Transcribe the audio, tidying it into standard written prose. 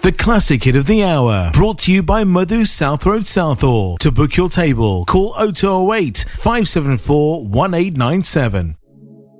The classic hit of the hour, brought to you by Madhu South Road Southall. To book your table, call 0208 574 1897.